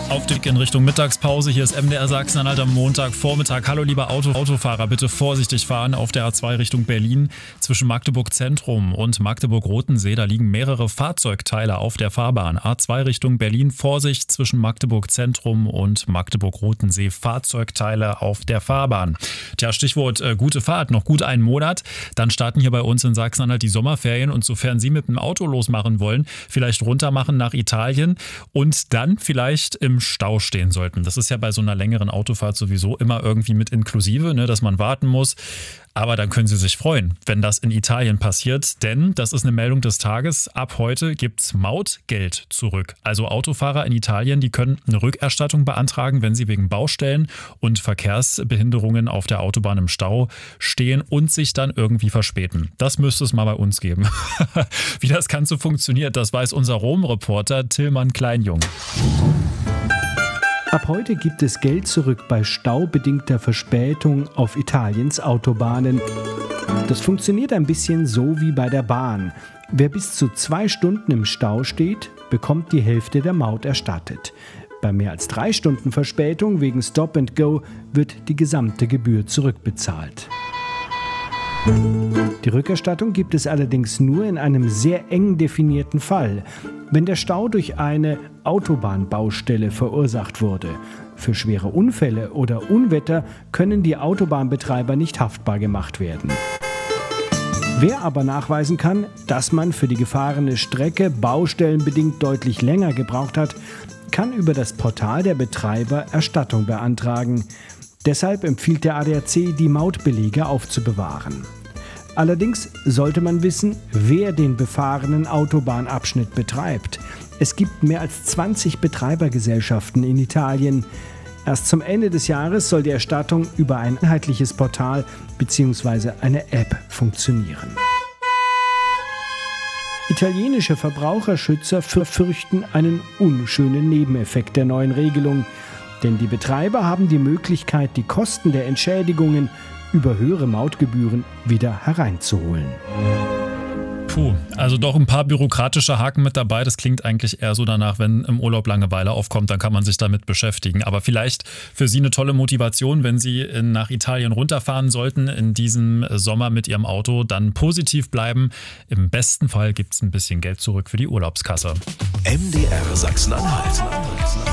Auf dem Weg in Richtung Mittagspause. Hier ist MDR Sachsen-Anhalt am Montagvormittag. Hallo lieber Autofahrer, bitte vorsichtig fahren auf der A2 Richtung Berlin. Zwischen Magdeburg Zentrum und Magdeburg-Rotensee, da liegen mehrere Fahrzeugteile auf der Fahrbahn. A2 Richtung Berlin, Vorsicht zwischen Magdeburg Zentrum und Magdeburg-Rotensee, Fahrzeugteile auf der Fahrbahn. Tja, Stichwort gute Fahrt, noch gut einen Monat. Dann starten hier bei uns in Sachsen-Anhalt die Sommerferien und sofern Sie mit dem Auto losmachen wollen, vielleicht runter machen nach Italien und dann vielleicht im Stau stehen sollten. Das ist ja bei so einer längeren Autofahrt sowieso immer irgendwie mit inklusive, ne, dass man warten muss. Aber dann können Sie sich freuen, wenn das in Italien passiert, denn das ist eine Meldung des Tages. Ab heute gibt's Mautgeld zurück. Also Autofahrer in Italien, die können eine Rückerstattung beantragen, wenn sie wegen Baustellen und Verkehrsbehinderungen auf der Autobahn im Stau stehen und sich dann irgendwie verspäten. Das müsste es mal bei uns geben. Wie das Ganze funktioniert, das weiß unser Rom-Reporter Tillmann Kleinjung. Ab heute gibt es Geld zurück bei staubedingter Verspätung auf Italiens Autobahnen. Das funktioniert ein bisschen so wie bei der Bahn. Wer bis zu 2 Stunden im Stau steht, bekommt die Hälfte der Maut erstattet. Bei mehr als 3 Stunden Verspätung wegen Stop and Go wird die gesamte Gebühr zurückbezahlt. Die Rückerstattung gibt es allerdings nur in einem sehr eng definierten Fall, wenn der Stau durch eine Autobahnbaustelle verursacht wurde. Für schwere Unfälle oder Unwetter können die Autobahnbetreiber nicht haftbar gemacht werden. Wer aber nachweisen kann, dass man für die gefahrene Strecke baustellenbedingt deutlich länger gebraucht hat, kann über das Portal der Betreiber Erstattung beantragen. Deshalb empfiehlt der ADAC, die Mautbelege aufzubewahren. Allerdings sollte man wissen, wer den befahrenen Autobahnabschnitt betreibt. Es gibt mehr als 20 Betreibergesellschaften in Italien. Erst zum Ende des Jahres soll die Erstattung über ein einheitliches Portal bzw. eine App funktionieren. Italienische Verbraucherschützer fürchten einen unschönen Nebeneffekt der neuen Regelung. Denn die Betreiber haben die Möglichkeit, die Kosten der Entschädigungen über höhere Mautgebühren wieder hereinzuholen. Puh, also doch ein paar bürokratische Haken mit dabei. Das klingt eigentlich eher so danach, wenn im Urlaub Langeweile aufkommt, dann kann man sich damit beschäftigen. Aber vielleicht für Sie eine tolle Motivation, wenn Sie nach Italien runterfahren sollten in diesem Sommer mit Ihrem Auto, dann positiv bleiben. Im besten Fall gibt es ein bisschen Geld zurück für die Urlaubskasse. MDR Sachsen-Anhalt.